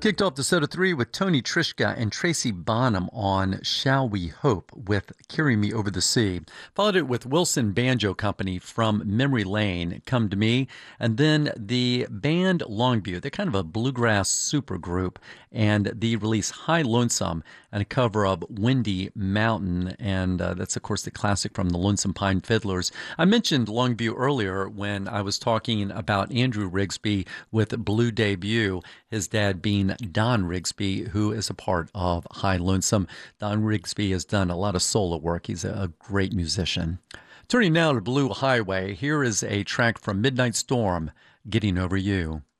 Kicked off the Soda 3 with Tony Trishka and Tracy Bonham on Shall We Hope with Carry Me Over the Sea. Followed it with Wilson Banjo Company from Memory Lane, Come to Me. And then the band Longview, they're kind of a bluegrass supergroup, and the release High Lonesome and a cover of Windy Mountain. And that's, of course, the classic from the Lonesome Pine Fiddlers. I mentioned Longview earlier when I was talking about Andrew Rigsby with Blue Debut, his dad being Don Rigsby, who is a part of High Lonesome. Don Rigsby has done a lot of solo work. He's a great musician. Turning now to Blue Highway, here is a track from Midnight Storm, Getting Over You.